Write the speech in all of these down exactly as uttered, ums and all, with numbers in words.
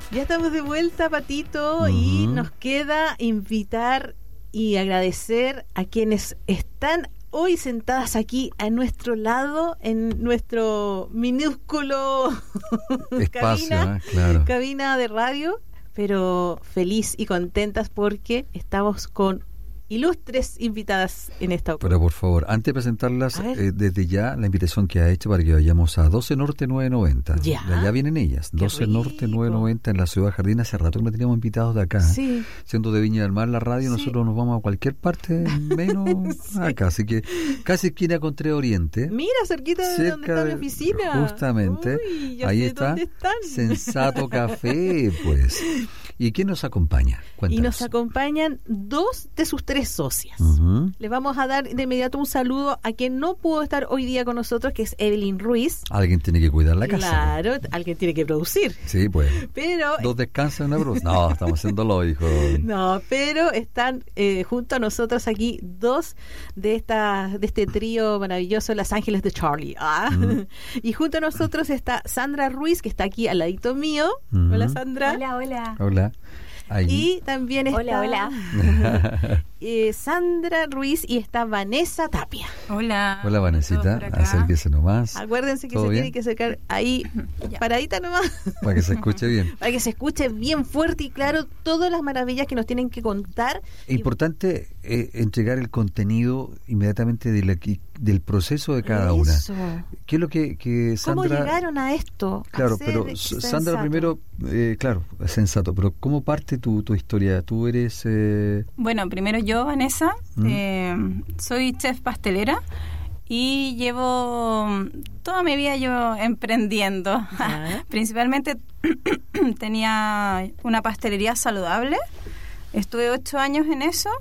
Ya estamos de vuelta, Patito, uh-huh. y nos queda invitar y agradecer a quienes están hoy sentadas aquí a nuestro lado, en nuestro minúsculo espacio, cabina, ¿eh? Claro. cabina de radio, pero feliz y contentas porque estamos con ilustres invitadas en esta ocasión. Pero por favor, antes de presentarlas, eh, desde ya la invitación que ha hecho para que vayamos a doce Norte nueve noventa. Ya. De allá vienen ellas. Qué doce rico. Norte nueve noventa en la Ciudad Jardín. Hace rato que no teníamos invitados de acá. Sí. Siendo de Viña del Mar la radio, sí. Nosotros nos vamos a cualquier parte menos sí. acá. Así que casi esquina con Tres Oriente. Mira, cerquita de donde está mi oficina. Justamente. Uy, ya ahí sé está. ¿Dónde están? Sensato Café, pues. ¿Y quién nos acompaña? Cuéntanos. Y nos acompañan dos de sus tres socias. Uh-huh. Le vamos a dar de inmediato un saludo a quien no pudo estar hoy día con nosotros, que es Evelyn Ruiz. Alguien tiene que cuidar la casa. Claro, alguien tiene que producir. Sí, pues. Pero dos descansan, una produce. No, estamos haciéndolo, hijo. No, pero están eh, junto a nosotros aquí dos de esta, de este trío maravilloso, Las Ángeles de Charlie. Ah. Uh-huh. Y junto a nosotros está Sandra Ruiz, que está aquí al ladito mío. Uh-huh. Hola, Sandra. Hola, hola. Hola. Ahí. Y también está hola, hola. eh, Sandra Ruiz y está Vanessa Tapia. Hola. Hola, Vanesita, acérquese nomás. Acuérdense que se bien? tiene que acercar ahí, paradita nomás. Para que se escuche bien. Para que se escuche bien fuerte y claro todas las maravillas que nos tienen que contar. Importante eh, entregar el contenido inmediatamente de la, del proceso de cada Eso. una. ¿Qué es lo que, que Sandra... ¿Cómo llegaron a esto? Claro, a pero sensato. Sandra primero, eh, claro, es sensato, pero ¿cómo parte tu, tu historia? Tú eres... Eh... Bueno, primero yo, Vanessa, ¿Mm? eh, soy chef pastelera y llevo toda mi vida yo emprendiendo. Uh-huh. Principalmente tenía una pastelería saludable, estuve ocho años en eso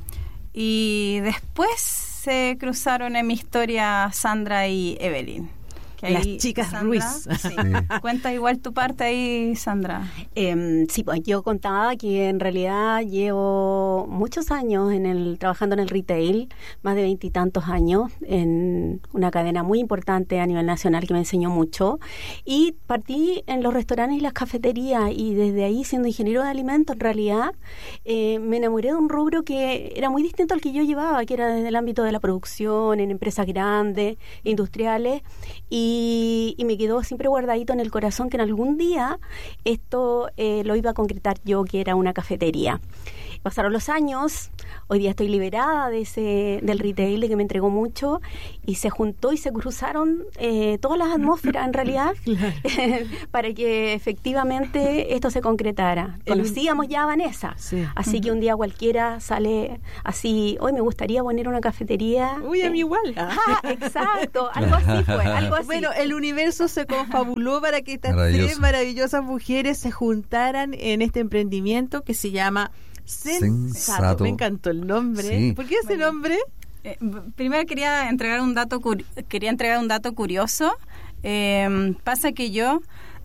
y después se cruzaron en mi historia Sandra y Evelyn. Las chicas Sandra, Ruiz. Sí. Sí. Cuenta igual tu parte ahí, Sandra. Eh, sí, pues yo contaba que en realidad llevo muchos años en el trabajando en el retail, más de veintitantos años, en una cadena muy importante a nivel nacional que me enseñó mucho. Y partí en los restaurantes y las cafeterías y desde ahí, siendo ingeniero de alimentos, en realidad eh, me enamoré de un rubro que era muy distinto al que yo llevaba, que era desde el ámbito de la producción, en empresas grandes, industriales, y Y, y me quedó siempre guardadito en el corazón que en algún día esto eh, lo iba a concretar yo, que era una cafetería. Pasaron los años, hoy día estoy liberada de ese del retail, de que me entregó mucho, y se juntó y se cruzaron eh, todas las atmósferas en realidad para que efectivamente esto se concretara. Conocíamos ya a Vanessa, sí. Así uh-huh. que un día cualquiera sale así, hoy me gustaría poner una cafetería. Uy, a mí igual. Ah, exacto, algo así fue, algo así. Bueno, el universo se confabuló para que estas tres maravillosas mujeres se juntaran en este emprendimiento que se llama Sensato. Sensato. Me encantó el nombre. Sí. ¿Por qué ese bueno, nombre? Eh, primero quería entregar un dato curi- quería entregar un dato curioso. Eh, pasa que yo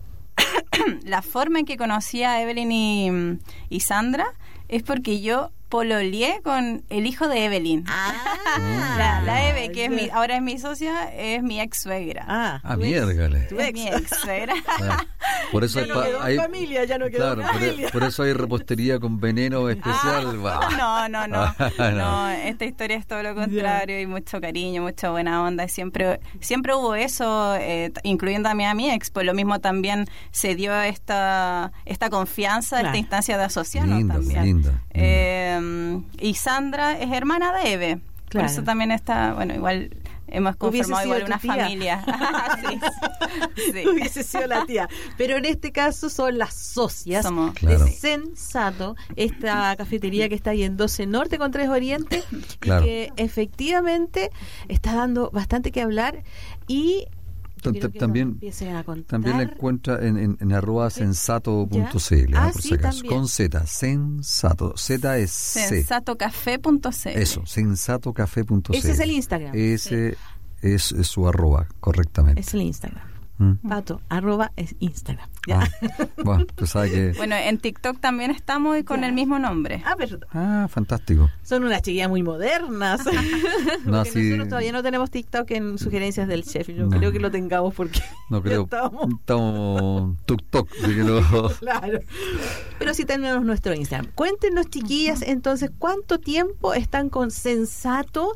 la forma en que conocí a Evelyn y, y Sandra es porque yo pololeé con el hijo de Evelyn. Ah, la, la Eve, que es mi, ahora es mi socia, es mi ex suegra. Ah, ah miérgale. Es mi ex suegra. Claro. Por eso ya hay, no quedó hay familia, ya no quedó claro, familia. Por, por eso hay repostería con veneno especial. Ah, no, no, no, no. No, esta historia es todo lo contrario, yeah. Y mucho cariño, mucha buena onda. Siempre, siempre hubo eso, eh, incluyendo a mí a mi ex, pues lo mismo también se dio esta, esta confianza, claro. Esta instancia de asociarnos lindo, también. Lindo, lindo. Eh, y Sandra es hermana de Eve, claro. Por eso también está, bueno, igual hemos conformado igual una tía. Familia. Sí, sí. Hubiese sido la tía. Pero en este caso son las socias. Somos, claro. De Sensato, esta cafetería que está ahí en doce Norte con Tres Oriente, claro. Y que efectivamente está dando bastante que hablar y también también la encuentra en, en, en arroba sensato punto c l, ah, por sí, si acaso. También. Con Z, sensato. Z es C. sensatocafé punto c l. Eso, sensatocafé punto c l. Ese es el Instagram. Ese sí. es, es su arroba, correctamente. Es el Instagram. Mm. Pato, arroba es Instagram. ¿Ya? Ah, bueno, tú sabes que... Bueno, en TikTok también estamos y con Ya. el mismo nombre. Ah, pero Ah, fantástico. son unas chiquillas muy modernas. No, Porque sí. nosotros todavía no tenemos TikTok en sugerencias del chef. Yo No. creo que lo tengamos porque No creo. estamos... Estamos tuk-tuk. así que no- Claro. Pero sí tenemos nuestro Instagram. Cuéntenos, chiquillas, entonces, ¿cuánto tiempo están con Sensato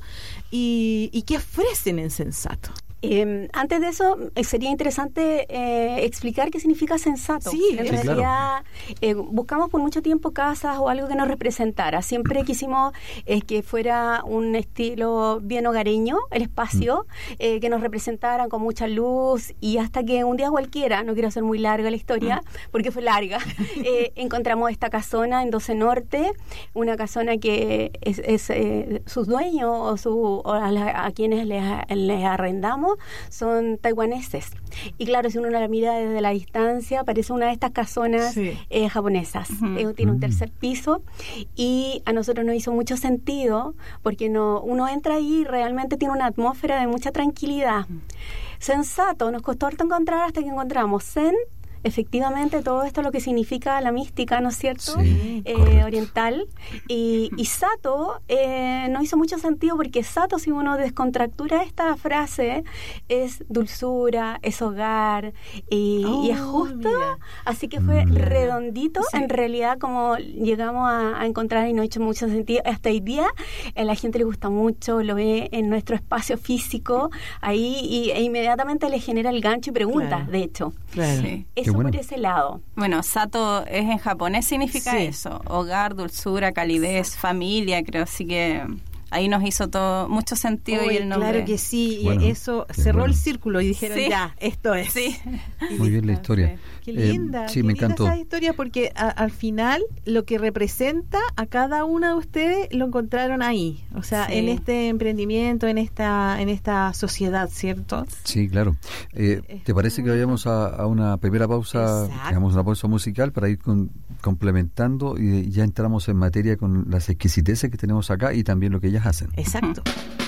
y, y qué ofrecen en Sensato? Eh, antes de eso, eh, sería interesante eh, explicar qué significa sensato. Sí, en sí, realidad, eh, buscamos por mucho tiempo casas o algo que nos representara. Siempre quisimos eh, que fuera un estilo bien hogareño, el espacio, eh, que nos representaran con mucha luz, y hasta que un día cualquiera, no quiero hacer muy larga la historia, porque fue larga, eh, encontramos esta casona en doce Norte, una casona que es, es eh, sus dueños o, su, o a, la- a quienes les, les arrendamos son taiwaneses. Y claro, si uno la mira desde la distancia, parece una de estas casonas Sí. eh, japonesas. Ujú. Eh, tiene un Mm. tercer piso, y a nosotros nos hizo mucho sentido porque no, uno entra ahí y realmente tiene una atmósfera de mucha tranquilidad. Sensato, nos costó harto encontrar hasta que encontramos Zen. Efectivamente, todo esto es lo que significa la mística, ¿no es cierto? Sí, Eh, correcto. oriental. Y, y Sato eh, no hizo mucho sentido porque Sato, si uno descontractura esta frase, es dulzura, es hogar y, y es Oh, justo. mira. Así que fue Mm. redondito, Sí. en realidad, como llegamos a, a encontrar, y no ha hecho mucho sentido. Hasta hoy día, a la gente le gusta mucho, lo ve en nuestro espacio físico ahí, y, e inmediatamente le genera el gancho y pregunta, Claro. de hecho. Claro. Sí. Eso bueno. por ese lado. Bueno, Sato es en japonés, significa Sí. eso, hogar, dulzura, calidez, familia, creo, así que ahí nos hizo todo mucho sentido y Oye, el nombre. claro que sí, y Bueno, eso qué cerró bueno. el círculo y dijeron, Sí. ya, esto es. Sí. Y Muy bien la listo. historia. Qué Eh, linda, sí, qué me linda encantó. esa historia, porque a- al final lo que representa a cada una de ustedes lo encontraron ahí, o sea, Sí. en este emprendimiento, en esta en esta sociedad, ¿cierto? Sí, claro. Eh, ¿Te parece que vayamos a, a una primera pausa, Exacto. digamos una pausa musical para ir con- complementando y ya entramos en materia con las exquisiteces que tenemos acá y también lo que ellas hacen? Exacto.